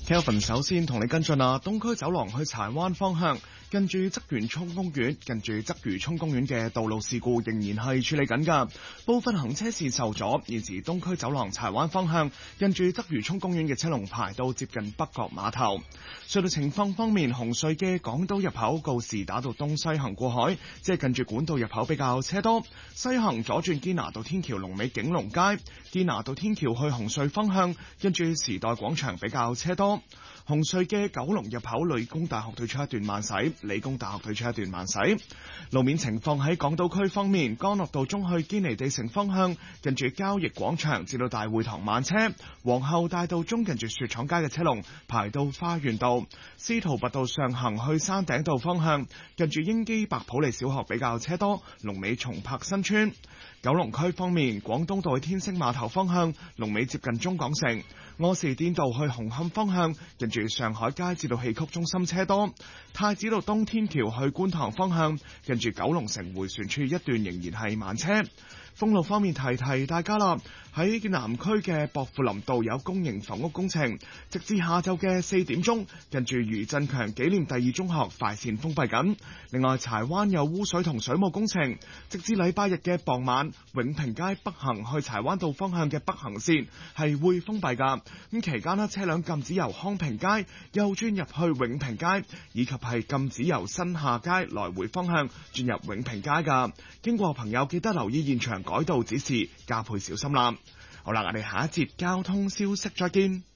Kelvin 首先同你跟進啊，東區走廊去柴灣方向，近住鰂魚涌公園嘅道路事故仍然係處理緊㗎，部分行車線受阻，現時東區走廊柴灣方向近住鰂魚涌公園嘅車龍排到接近北角碼頭。隧道情況方面，紅隧嘅港島入口告士打道東西行過海，即係近住管道入口比較車多，西行左轉堅拿道天橋龍尾景隆街，堅拿道天橋去紅隧方向跟住時代廣場比較車多。紅隧嘅九龍入口理工大學對出一段慢駛，理工大學對出一段慢駛。路面情況喺港島區方面，干諾道中去堅尼地城方向近住交易廣場至到大會堂慢車，皇后大道中近住雪廠街嘅車龍排到花園道，司徒拔道上行去山頂道方向近住英基白普利小學比較車多，龍尾松柏新村。九龍區方面，廣東道去天星碼頭方向龍尾接近中港城，柯士甸道去紅磡方向近住上海街至到戲曲中心車多，太子道東天橋去觀塘方向近住九龍城迴旋處一段仍然係慢車。封路方面提提大家啦，喺南區嘅薄扶林道有公營房屋工程，直至下晝嘅4點鐘，近住余振強紀念第二中學快線封閉緊。另外，柴灣有污水同水務工程，直至禮拜日嘅傍晚，永平街北行去柴灣道方向嘅北行線係會封閉㗎。咁期間呢，車輛禁止由康平街右轉入去永平街，以及係禁止由新下街來回方向轉入永平街㗎。經過朋友記得留意現場改道指示，加倍小心啦。好啦，我哋下一節交通消息再見。